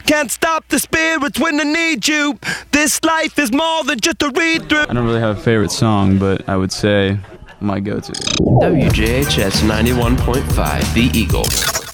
Can't stop the spirits when they need you. This life is more than just a read-through. I don't really have a favorite song, but I would say my go-to. WJHS 91.5, The Eagle.